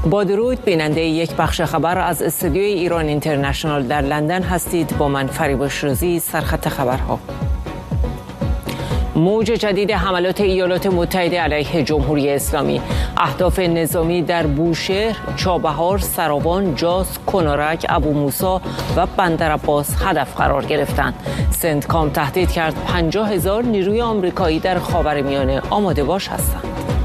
با درود بیننده یک بخش خبر از استودیوی ایران اینترنشنال در لندن هستید. با من فریباش روزی. سرخط خبرها: موج جدید حملات ایالات متحده علیه جمهوری اسلامی. اهداف نظامی در بوشهر، چابهار، سراوان، جاس، کنارک، ابو موسی و بندرعباس هدف قرار گرفتند. سنتکام تهدید کرد 50,000 نیروی آمریکایی در خاورمیانه آماده باش هستند.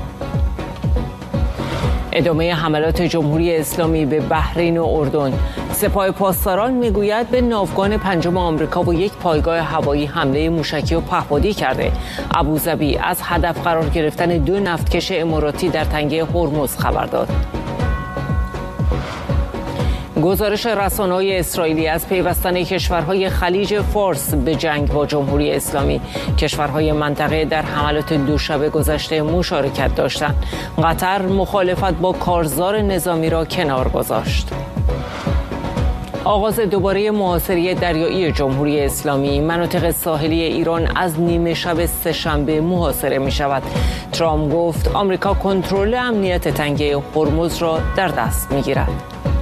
ادامه حملات جمهوری اسلامی به بحرین و اردن. سپاه پاسداران میگوید به ناوگان پنجم آمریکا و یک پایگاه هوایی حمله موشکی و پهپادی کرده. ابوظبی از هدف قرار گرفتن 2 نفتکش اماراتی در تنگه هرمز خبر داد. گزارش رسانه‌های اسرائیلی از پیوستن کشورهای خلیج فارس به جنگ با جمهوری اسلامی. کشورهای منطقه در حملات دوشنبه گذشته مشارکت داشتند. قطر مخالفت با کارزار نظامی را کنار گذاشت. آغاز دوباره محاصره دریایی جمهوری اسلامی. مناطق ساحلی ایران از نیمه شب سه‌شنبه محاصره می شود. ترامپ گفت آمریکا کنترل امنیت تنگه هرمز را در دست می گیرد.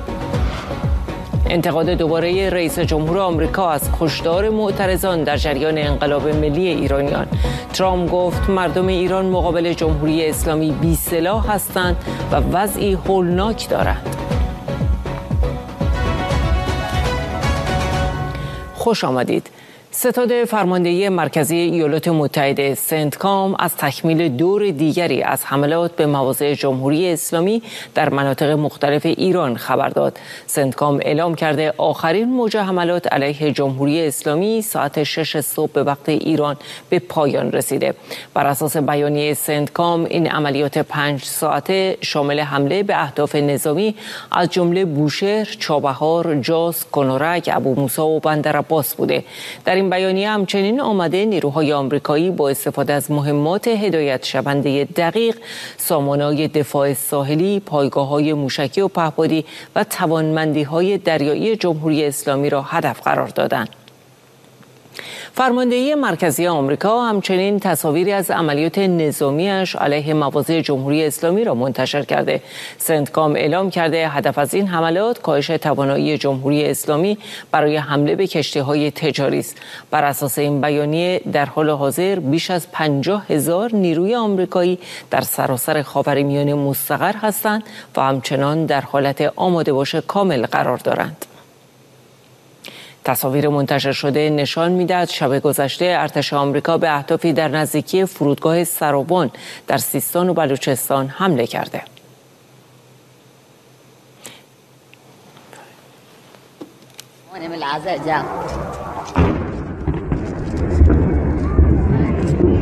انتقاد دوباره رئیس جمهور آمریکا از کشتار معترضان در جریان انقلاب ملی ایرانیان. ترامپ گفت مردم ایران مقابل جمهوری اسلامی بی‌سلاح هستند و وضعی هولناک دارند. خوش آمدید. ستاد فرماندهی مرکزی ایالات متحده سنتکام از تکمیل دور دیگری از حملات به مواضع جمهوری اسلامی در مناطق مختلف ایران خبر داد. سنتکام اعلام کرده آخرین موج حملات علیه جمهوری اسلامی ساعت 6 صبح به وقت ایران به پایان رسیده. بر اساس بیانیه سنتکام این عملیات 5 ساعته شامل حمله به اهداف نظامی از جمله بوشهر، چابهار، جاس، کنارک، ابو موسی و بندرعباس بوده. در این بیانیه همچنین آمده نیروهای آمریکایی با استفاده از مهمات هدایت شونده دقیق، سامانه‌های دفاع ساحلی، پایگاه‌های موشکی و پهپادی و توانمندی‌های دریایی جمهوری اسلامی را هدف قرار دادند. فرماندهی مرکزی آمریکا همچنین تصاویری از عملیات نظامیش علیه مواضع جمهوری اسلامی را منتشر کرده. سنتکام اعلام کرده هدف از این حملات کاهش توانایی جمهوری اسلامی برای حمله به کشتی‌های تجاری است. بر اساس این بیانیه در حال حاضر بیش از 50,000 نیروی آمریکایی در سراسر خاورمیانه مستقر هستند و همچنان در حالت آماده باش کامل قرار دارند. تصاویر منتشر شده نشان می‌دهد شب گذشته ارتش آمریکا به اهدافی در نزدیکی فرودگاه سراوان در سیستان و بلوچستان حمله کرده.